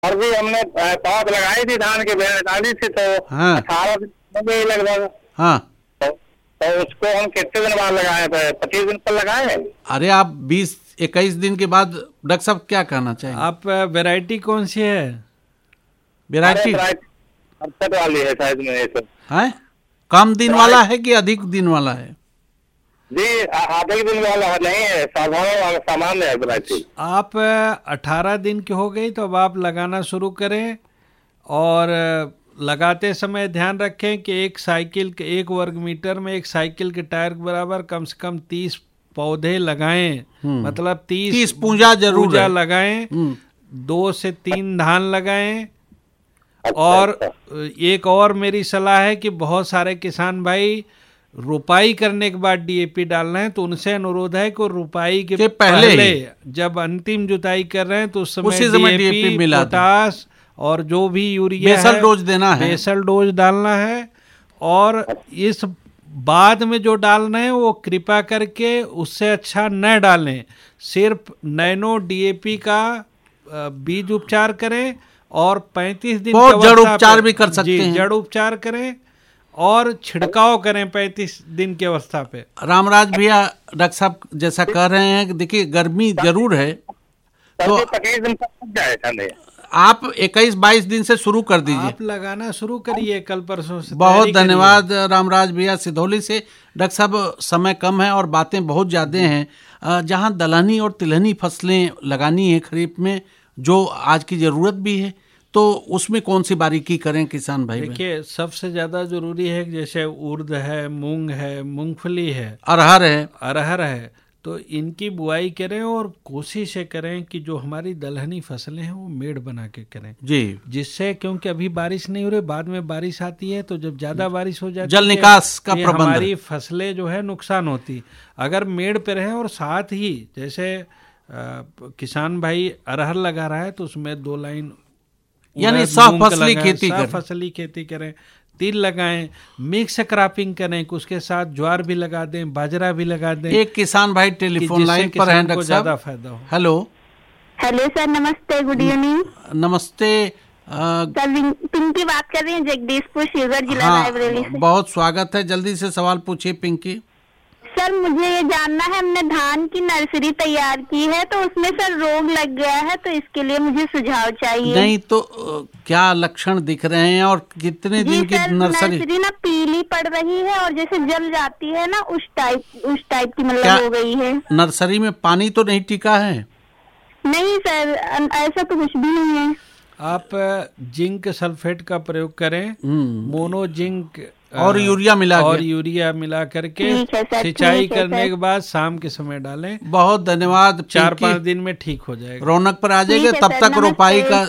और भी हमने पौध लगाई थी धान के बेल डाली थी, तो हाँ 18 दिन हो गए लगभग। हाँ। तो उसको हम कितने दिन बाद लगाए थे? 25 दिन पर लगाए। अरे आप 20-21 दिन के बाद डॉक्टर साहब क्या कहना चाहेंगे? आप वैरायटी कौन सी है? वैरायटी 68 वाली है शायद में ये सब। है? कम दिन वाला है कि अधिक दिन वाला है? जी अधिक दिन वाला नहीं है, साधारण वाला सामान्य है वैरायटी। आप 18 दिन की हो गई तो अब आप लगाना शुरू करें, और लगाते समय ध्यान रखें कि एक साइकिल के 1 वर्ग मीटर में एक साइकिल के टायर के बराबर कम से कम 30 पौधे लगाएं। मतलब 30 पूंजा जरूर पूंजा लगाएं। 2 से 3 धान लगाएं। और एक और मेरी सलाह है कि बहुत सारे किसान भाई रुपाई करने के बाद डीएपी डाल रहे हैं, तो उनसे अनुरोध है कि रुपाई के पहले जब अंतिम जुताई कर रहे हैं तो उस समय डीएपी, पोटास और जो भी यूरिया बेसल डोज देना है, बेसल डोज डालना है। और इस बाद में जो डालना है वो कृपा करके उससे अच्छा न डालें। सिर्फ नैनो डीएपी का बीज उपचार करें और 35 दिन के जड़ उपचार भी कर सकते हैं। जड़ उपचार करें और छिड़काव करें 35 दिन की अवस्था पे। रामराज भैया डॉक्टर साहब जैसा कह रहे हैं कि देखिए गर्मी जरूर है, तो 25 दिन तक आप 21-22 दिन से शुरू कर दीजिए। आप लगाना शुरू करिए कल परसों से। बहुत धन्यवाद रामराज भैया सिधौली से। डॉक्टर साहब समय कम है और बातें बहुत ज़्यादा हैं। जहां दलहनी और तिलहनी फसलें लगानी है खरीफ में, जो आज की ज़रूरत भी है, तो उसमें कौन सी बारीकी करें किसान भाई? देखिए सबसे ज़्यादा ज़रूरी है कि जैसे उर्द है, मूंग है, मूंगफली है, अरहर है, तो इनकी बुआई करें और कोशिश करें कि जो हमारी दलहनी फसलें हैं वो मेड़ बना के करें जी, जिससे क्योंकि अभी बारिश नहीं हो रही, बाद में बारिश आती है तो जब ज़्यादा बारिश हो जाती है जल निकास का प्रबंध, हमारी फसलें जो है नुकसान होती। अगर मेड़ पे रहें और साथ ही जैसे किसान भाई अरहर लगा रहा है तो उसमें 2 लाइन यानी सहफसली खेती करें, तिल लगाएं, मिक्स क्रॉपिंग करें, उसके साथ ज्वार भी लगा दें, बाजरा भी लगा दें। एक किसान भाई टेलीफोन लाइन पर हैं डॉक्टर साहब, ज्यादा फायदा हो। हेलो सर, नमस्ते, गुड इवनिंग। नमस्ते सर, पिंकी बात कर रही हैं जगदीशपुर शिवगढ़ जिला रायबरेली से। बहुत स्वागत है, जल्दी से सवाल पूछिए पिंकी। सर मुझे ये जानना है, हमने धान की नर्सरी तैयार की है तो उसमें सर रोग लग गया है, तो इसके लिए मुझे सुझाव चाहिए। नहीं तो क्या लक्षण दिख रहे हैं और कितने दिन की नर्सरी ना पीली पड़ रही है और जैसे जल जाती है ना उस टाइप की मतलब हो गई है। नर्सरी में पानी तो नहीं टिका है? नहीं सर, ऐसा तो कुछ भी नहीं है। आप जिंक सल्फेट का प्रयोग करें, मोनो जिंक और यूरिया मिला करके सिंचाई करने के बाद शाम के समय डालें। बहुत धन्यवाद। 4-5 दिन में ठीक हो जाएगा, रौनक पर आ जाएगा। तब तक रोपाई का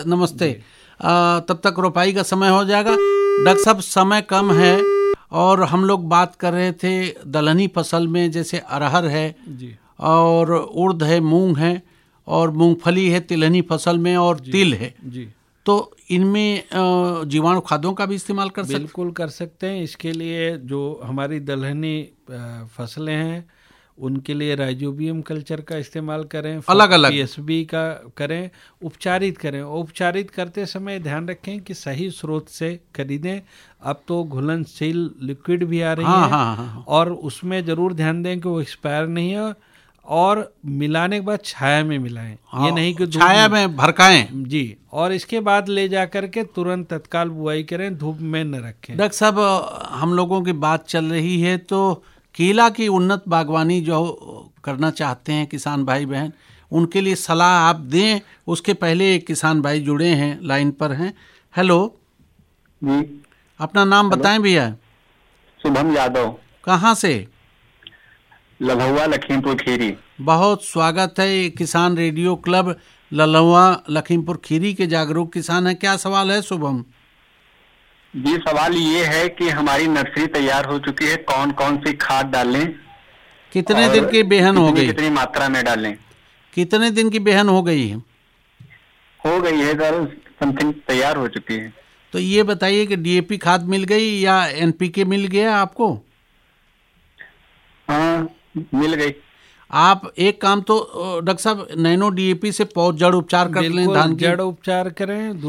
तब तक रोपाई का समय हो जाएगा। डॉक्टर साहब समय कम है और हम लोग बात कर रहे थे दलहनी फसल में, जैसे अरहर है जी, और उर्द है, मूंग है और मूंगफली है तिलहनी फसल में, और तिल है जी। तो इनमें जीवाणु खादों का भी इस्तेमाल कर सकते हैं? बिल्कुल कर सकते हैं। इसके लिए जो हमारी दलहनी फसलें हैं उनके लिए राइजोबियम कल्चर का इस्तेमाल करें, अलग-अलग पीएसबी का करें, उपचारित करें। उपचारित करते समय ध्यान रखें कि सही स्रोत से खरीदें। अब तो घुलनशील लिक्विड भी आ रही है और उसमें जरूर ध्यान दें कि वो एक्सपायर नहीं है, और मिलाने के बाद छाया में मिलाएं। ये नहीं कि छाया में भड़काएं जी, और इसके बाद ले जा करके तुरंत तत्काल बुआई करें, धूप में न रखें। डॉक्टर साहब हम लोगों की बात चल रही है तो केला की उन्नत बागवानी जो करना चाहते हैं किसान भाई बहन, उनके लिए सलाह आप दें। उसके पहले एक किसान भाई जुड़े हैं, लाइन पर हैं। हेलो जी, अपना नाम बताएं भैया। शुभम यादव। कहाँ से? लल्हुआ लखीमपुर खीरी। बहुत स्वागत है किसान रेडियो क्लब लल्हुआ लखीमपुर खीरी के जागरूक किसान हैं। क्या सवाल है शुभम जी? सवाल ये है कि हमारी नर्सरी तैयार हो चुकी है, कौन कौन सी खाद डालें, कितने दिन की बेहन हो गई, कितनी मात्रा में डालें? कितने दिन की बेहन हो गई है? हो गई है सर, समथिंग तैयार हो चुकी है। तो ये बताइए कि डीएपी खाद मिल गई या एनपीके मिल गया आपको? हाँ मिल गई। आप एक काम तो डॉक्टर साहब नैनो डीएपी से पौध जड़ उपचार कर लें, धान जड़ उपचार करें।